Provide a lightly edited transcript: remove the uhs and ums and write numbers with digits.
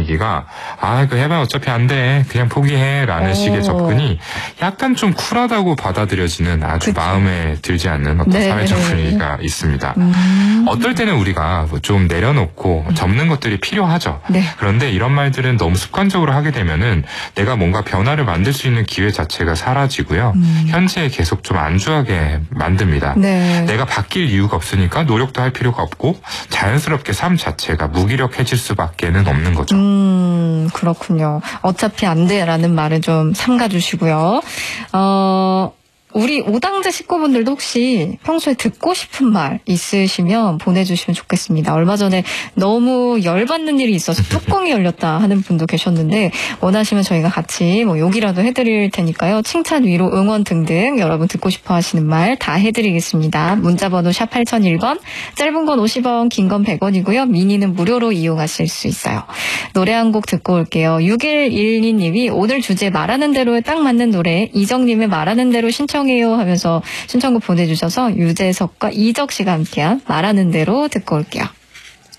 분위기가 그 해봐 어차피 안 돼. 그냥 포기해라는 식의 접근이 약간 좀 쿨하다고 받아들여지는 아주 그쵸. 마음에 들지 않는 어떤 사회적 분위기가 있습니다. 어떨 때는 우리가 좀 내려놓고 접는 것들이 필요하죠. 네. 그런데 이런 말들은 너무 습관적으로 하게 되면은 내가 뭔가 변화를 만들 수 있는 기회 자체가 사라지고요. 현재에 계속 좀 안주하게 만듭니다. 네. 내가 바뀔 이유가 없으니까 노력도 할 필요가 없고 자연스럽게 삶 자체가 무기력해질 수밖에는 없는 거죠. 그렇군요. 어차피 안 돼라는 말을 좀 삼가주시고요. 우리 오당제 식구분들도 혹시 평소에 듣고 싶은 말 있으시면 보내주시면 좋겠습니다. 얼마 전에 너무 열받는 일이 있어서 뚜껑이 열렸다 하는 분도 계셨는데 원하시면 저희가 같이 욕이라도 해드릴 테니까요. 칭찬, 위로, 응원 등등 여러분 듣고 싶어 하시는 말 다 해드리겠습니다. 문자번호 샵 8001번, 짧은 건 50원, 긴 건 100원이고요. 미니는 무료로 이용하실 수 있어요. 노래 한 곡 듣고 올게요. 6112님이 오늘 주제 말하는 대로에 딱 맞는 노래 이정님의 말하는 대로 신청해요 하면서 신청곡 보내주셔서 유재석과 이적 씨가 함께한 말하는 대로 듣고 올게요.